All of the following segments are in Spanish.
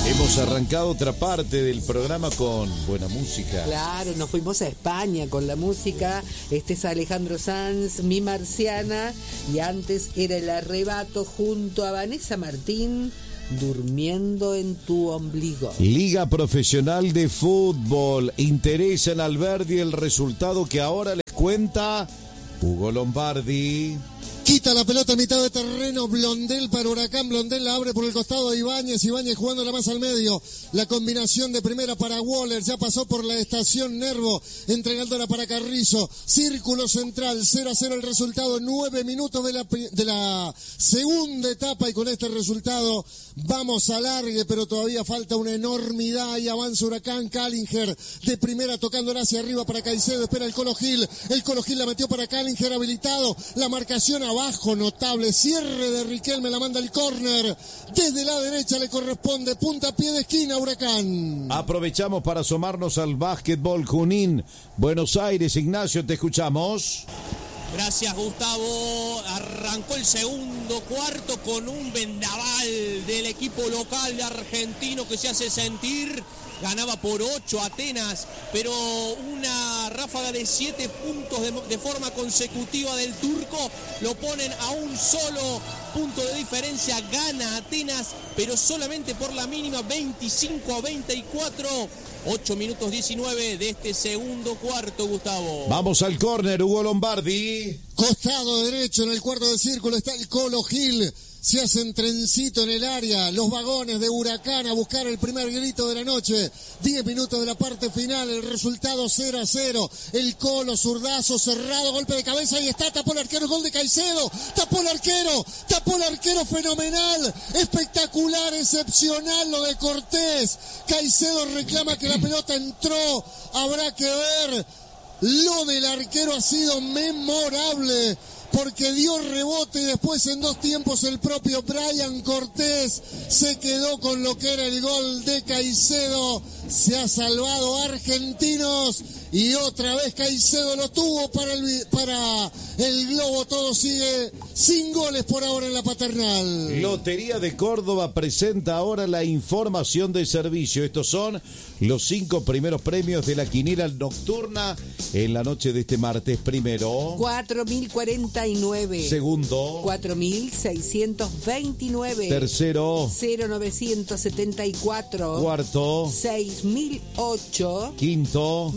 Hemos arrancado otra parte del programa con buena música. Claro, nos fuimos a España con la música. Este es Alejandro Sanz, Mi Marciana. Y antes era El Arrebato junto a Vanessa Martín, Durmiendo en tu ombligo. Liga Profesional de Fútbol. Interesa en Alberdi el resultado que ahora les cuenta Hugo Lombardi. Quita la pelota a mitad de terreno, Blondel para Huracán, Blondel la abre por el costado de Ibáñez jugándola más al medio, la combinación de primera para Waller, ya pasó por la estación Nervo, entregándola para Carrizo, círculo central, 0-0 el resultado, 9 minutos de la segunda etapa y con este resultado vamos a largue, pero todavía falta una enormidad y avanza Huracán, Callinger de primera tocándola hacia arriba para Caicedo, espera el Colo Gil la metió para Callinger habilitado, la marcación abajo, notable, cierre de Riquelme, la manda el córner, desde la derecha le corresponde, puntapié de esquina Huracán. Aprovechamos para asomarnos al básquetbol Junín, Buenos Aires. Ignacio, te escuchamos. Gracias, Gustavo. Arrancó el segundo cuarto con un vendaval del equipo local de argentino que se hace sentir. Ganaba por 8 Atenas, pero una ráfaga de 7 puntos de forma consecutiva del turco lo ponen a un solo punto de diferencia. Gana Atenas, pero solamente por la mínima, 25-24. 8 minutos 19 de este segundo cuarto, Gustavo. Vamos al córner, Hugo Lombardi. Costado derecho en el cuarto de círculo está el Colo Gil. Se hacen trencito en el área, los vagones de Huracán a buscar el primer grito de la noche. 10 minutos de la parte final, el resultado 0-0. El Colo, zurdazo, cerrado, golpe de cabeza y está, tapó el arquero, gol de Caicedo. Tapó el arquero, fenomenal, espectacular, excepcional lo de Cortés. Caicedo reclama que la pelota entró, habrá que ver. Lo del arquero ha sido memorable, porque dio rebote y después en 2 tiempos el propio Brian Cortés se quedó con lo que era el gol de Caicedo. Se ha salvado Argentinos y otra vez Caicedo lo tuvo para el Globo. Todo sigue sin goles por ahora en la Paternal. Lotería de Córdoba presenta ahora la información de servicio. Estos son los 5 primeros premios de la quiniela nocturna en la noche de este martes. Primero, 4.049. Segundo, 4.629. Tercero, 0.974. Cuarto, 6.008. Quinto,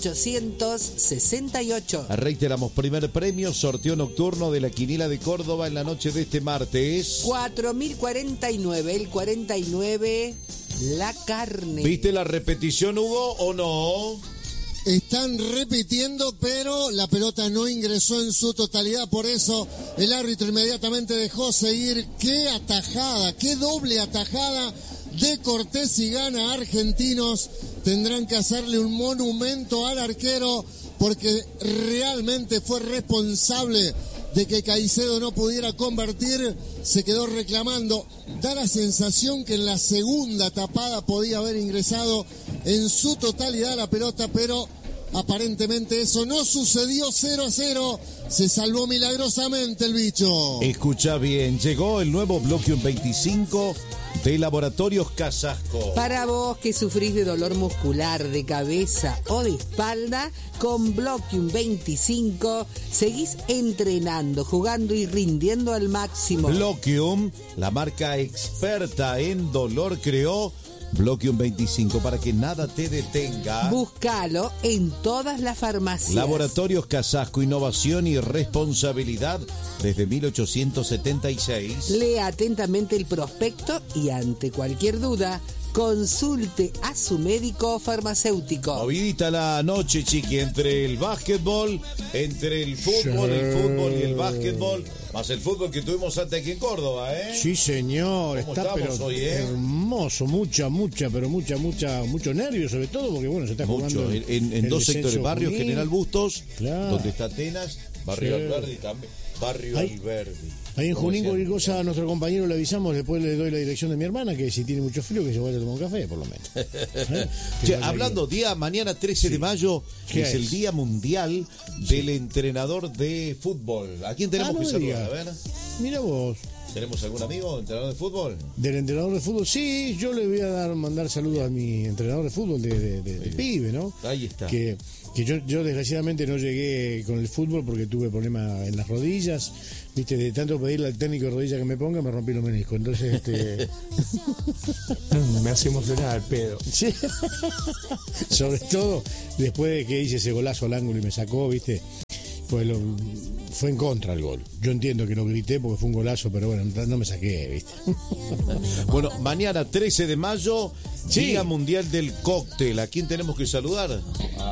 1.868. Reiteramos, primer premio, sorteo nocturno de la quiniela de Córdoba en la noche de este martes. 4.049, el 49, la carne. ¿Viste la repetición, Hugo, o no? Están repitiendo, pero la pelota no ingresó en su totalidad, por eso el árbitro inmediatamente dejó seguir. Qué atajada, qué doble atajada de Cortés y gana Argentinos. Tendrán que hacerle un monumento al arquero porque realmente fue responsable de que Caicedo no pudiera convertir, se quedó reclamando. Da la sensación que en la segunda tapada podía haber ingresado en su totalidad la pelota, pero aparentemente eso no sucedió. 0-0, se salvó milagrosamente el bicho. Escucha bien, llegó el nuevo Bloquium 25 de Laboratorios Casasco. Para vos que sufrís de dolor muscular, de cabeza o de espalda, con Bloquium 25 seguís entrenando, jugando y rindiendo al máximo. Bloquium, la marca experta en dolor, creó Bloquium 25 para que nada te detenga. Búscalo en todas las farmacias. Laboratorios Casasco, innovación y responsabilidad desde 1876. Lea atentamente el prospecto y ante cualquier duda, consulte a su médico farmacéutico. Movidita la noche, chiqui, entre el básquetbol, entre el fútbol y el básquetbol, más el fútbol que tuvimos antes aquí en Córdoba, ¿eh? Sí, señor, ¿Cómo está pero hoy, hermoso, mucho nervio, sobre todo porque bueno, se está jugando en 2 sectores, Barrio Junín, General Bustos, claro, donde está Atenas, Barrio sí, Alberdi también, Barrio Alberdi. Ahí en Junín, cualquier cosa a nuestro compañero le avisamos, después le doy la dirección de mi hermana, que si tiene mucho frío que se vaya a tomar un café, por lo menos. Che, hablando, mañana 13 de mayo es el Día Mundial del Entrenador de Fútbol. ¿A quién tenemos que saludar? A ver. Mira vos. ¿Tenemos algún amigo entrenador de fútbol? Del entrenador de fútbol, sí, yo le voy a mandar saludos a mi entrenador de fútbol de pibe, ¿no? Ahí está. Que yo desgraciadamente no llegué con el fútbol porque tuve problemas en las rodillas, viste, de tanto pedirle al técnico de rodilla que me ponga, me rompí los meniscos, entonces me hace emocionar el pedo. Sí. Sobre todo después de que hice ese golazo al ángulo y me sacó, viste, pues fue en contra el gol. Yo entiendo que lo grité porque fue un golazo, pero bueno, no me saqué, viste. Bueno, mañana 13 de mayo, Sí. Día Mundial del Cóctel. ¿A quién tenemos que saludar?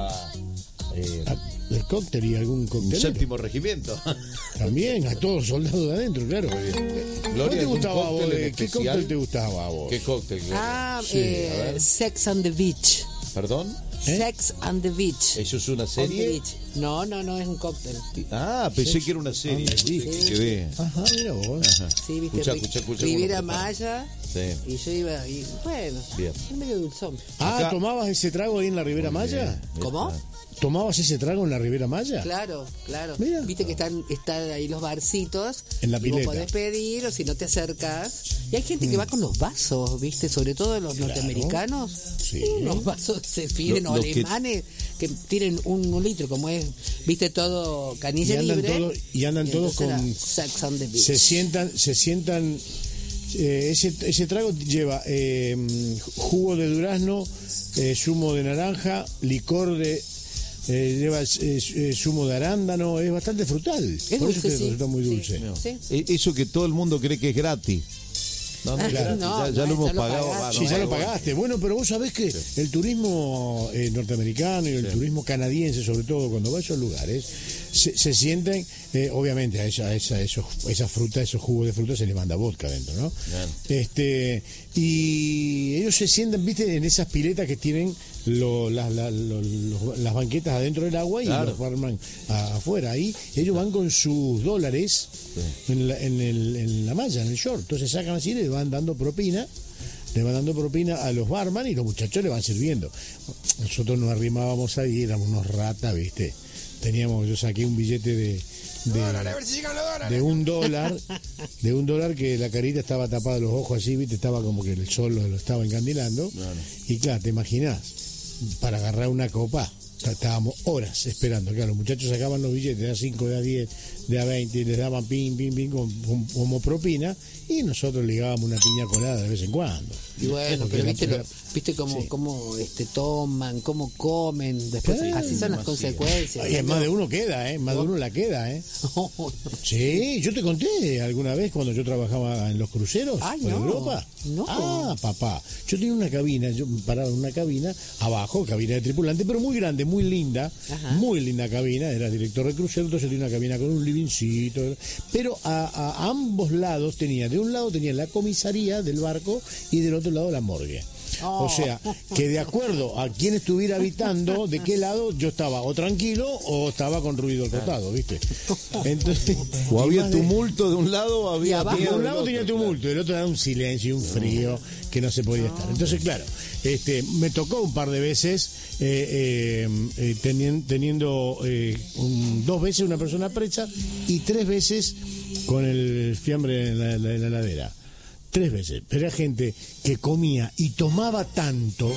El cóctel y algún Un coctelero. 7º regimiento. También, a todos los soldados de adentro, claro. ¿Cuál te ¿algún gustaba a vos? cóctel en ¿Qué especial? cóctel te gustaba a vos? ¿Qué cóctel, Gloria? Sí, a ver. Sex on the Beach. ¿Perdón? Sex on the Beach. ¿Eso es una On the serie? beach. No, es un cóctel. Ah, pensé que era una serie. Quedé. Ajá, mira vos. Sí, viste, Escuchá, Riviera cómo prepara. Maya. Sí. Y yo iba, y bueno, Bien. es medio dulzón. Ah, Acá- ¿tomabas ese trago ahí en la Ribera Maya? ¿Cómo? ¿Tomabas ese trago en la Ribera Maya? Claro. Mira. Viste que están ahí los barcitos. En la y pileta. vos podés pedir o si no te acercas. Y hay gente que va con los vasos, viste, sobre todo los norteamericanos. Sí. Unos vasos se piden Lo o que- alemanes que tienen un litro, como es, viste, todo canilla Y andan libre. y andan todos entonces con- era Sex on the Beach. Se sientan. Ese trago lleva jugo de durazno, zumo de naranja, licor de. Lleva zumo de arándano, es bastante frutal. Por dulce, eso es que sí. resulta muy dulce. Sí. Eso que todo el mundo cree que es gratis. No, no es Claro. gratis. No, ya no, lo hemos ya lo pagado. pagaste. Sí, ya lo bueno. pagaste. Bueno, pero vos sabés que el turismo norteamericano y el turismo canadiense, sobre todo cuando va a esos lugares, se sienten, obviamente, a esa fruta, esos jugos de fruta se les manda vodka adentro, ¿no? Claro. Y ellos se sienten, viste, en esas piletas que tienen las banquetas adentro del agua y Claro. los barman afuera. Ahí ellos van con sus dólares en la malla, en el short. Entonces sacan así y le van dando propina. Le van dando propina a los barman y los muchachos le van sirviendo. Nosotros nos arrimábamos ahí, éramos unos ratas, ¿viste? Yo saqué un billete de $1, que la carita estaba tapada, los ojos así, ¿viste? Estaba como que el sol lo estaba encandilando. Y claro, te imaginás, para agarrar una copa, estábamos horas esperando. Claro, los muchachos sacaban los billetes de A5, de A10, de A20 y les daban pim, como propina, y nosotros ligábamos una piña colada de vez en cuando. Y bueno, Porque pero la- viste cómo, sí. cómo toman, cómo comen, después así son las consecuencias. Oye, más de uno queda, más de uno la queda, Sí, yo te conté alguna vez cuando yo trabajaba en los cruceros Ay, por no. Europa. No. Ah, papá. Yo tenía una cabina, yo paraba en una cabina, abajo, cabina de tripulante, pero muy grande, muy linda, Ajá. muy linda cabina, era director de crucero, entonces tenía una cabina con un livingcito, pero a ambos lados de un lado tenía la comisaría del barco y del otro lado la morgue. Oh. O sea, que de acuerdo a quién estuviera habitando, de qué lado yo estaba, o tranquilo o estaba con ruido al costado, ¿viste? Entonces, O y había más de- tumulto de un lado o había abajo de miedo un del lado otro, tenía claro. tumulto, del otro era un silencio y un frío que no se podía estar. Entonces, claro, me tocó un par de veces teniendo 2 veces una persona presa y 3 veces con el fiambre en la heladera. 3 veces. Pero era gente que comía y tomaba tanto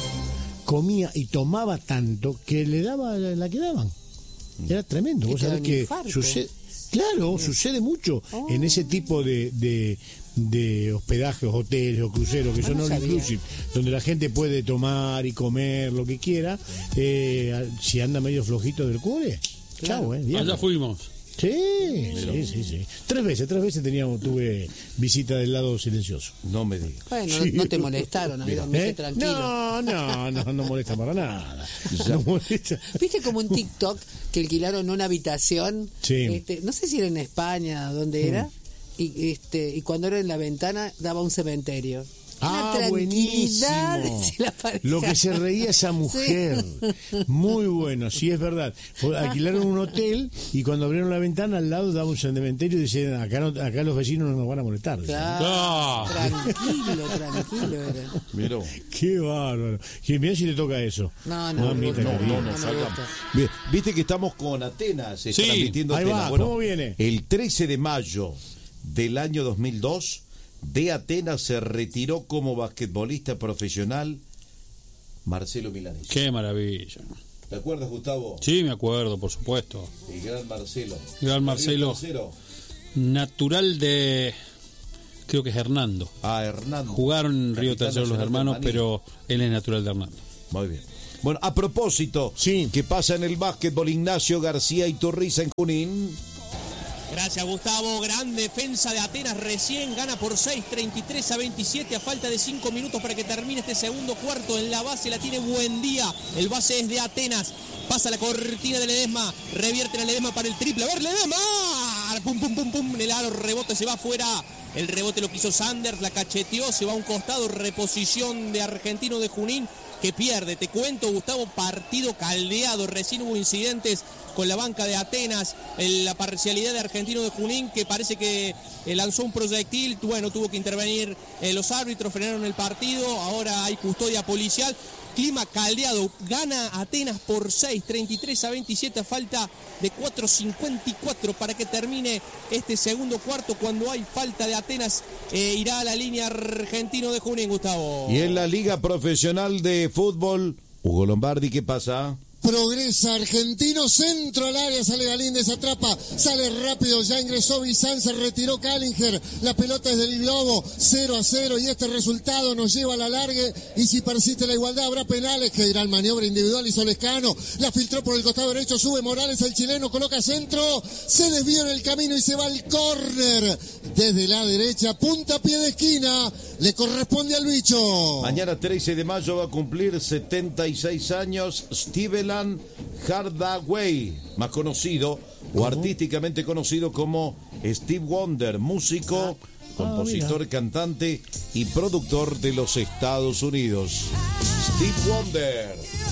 que la quedaban. Era tremendo. Que Vos te sabés dan que infarto. sucede mucho en ese tipo de hospedajes, hoteles o cruceros que Ah, son no all sabía. inclusive, donde la gente puede tomar y comer lo que quiera. Si anda medio flojito del cuore, chao, Allá fuimos. Sí. 3 veces tuve visita del lado silencioso. No me digas. Bueno, Sí. no te molestaron, amigo, ¿Eh? tranquilo. No molesta para nada. No molesta. ¿Viste como un TikTok que alquilaron una habitación? Sí. No sé si era en España, ¿dónde era? Y cuando era en la ventana daba un cementerio. Una tranquilidad. buenísimo. decía la pareja. Lo que se reía esa mujer. Muy bueno, sí es verdad. Alquilaron un hotel y cuando abrieron la ventana al lado daba un cementerio y decían, acá los vecinos no nos van a molestar. Claro, tranquilo era. Mirá. Qué bárbaro. Y mirá si te toca eso. No, Mamita no, querida. no me gusta. Bien, viste que estamos con Atenas Sí, transmitiendo ahí Atenas. va, Bueno, ¿cómo viene? El 13 de mayo, del año 2002, de Atenas se retiró como basquetbolista profesional Marcelo Milanesi. Qué maravilla. ¿Te acuerdas, Gustavo? Sí, me acuerdo, por supuesto. El gran Marcelo. Gran Marcelo. Natural de... creo que es Hernando. Hernando. Jugaron en Río Tercero los hermanos, Maní. pero él es natural de Hernando. Muy bien. Bueno, a propósito, Sí. ¿qué pasa en el básquetbol? Ignacio García Iturriza en Junín. Gracias, Gustavo. Gran defensa de Atenas. Recién gana por 6, 33-27 a falta de 5 minutos para que termine este segundo cuarto. En la base la tiene Buendía. El base es de Atenas. Pasa la cortina de Ledesma. Revierte a Ledesma para el triple. A ver, Ledesma. Pum, pum, pum, pum. El aro rebote se va afuera. El rebote lo quiso Sanders. La cacheteó. Se va a un costado. Reposición de Argentino de Junín, que pierde. Te cuento, Gustavo, partido caldeado. Recién hubo incidentes con la banca de Atenas, la parcialidad de Argentino de Junín, que parece que lanzó un proyectil. Bueno, tuvo que intervenir los árbitros, frenaron el partido. Ahora hay custodia policial. Clima caldeado, gana Atenas por 6, 33-27 a falta de 4:54 para que termine este segundo cuarto. Cuando hay falta de Atenas, irá a la línea Argentino de Junín, Gustavo. Y en la Liga Profesional de Fútbol, Hugo Lombardi, ¿qué pasa? Progresa Argentino, centro al área, sale Galíndez, atrapa, sale rápido, ya ingresó Bizán, se retiró Callinger, la pelota es del Globo, 0-0 y este resultado nos lleva a la largue, y si persiste la igualdad habrá penales, que irá el maniobra individual, hizo Lescano, la filtró por el costado derecho, sube Morales, el chileno coloca centro, se desvió en el camino y se va al córner, desde la derecha, puntapié de esquina, le corresponde al bicho. Mañana 13 de mayo va a cumplir 76 años Steven Hardaway, más conocido o artísticamente conocido como Steve Wonder, músico, compositor, cantante y productor de los Estados Unidos. Steve Wonder.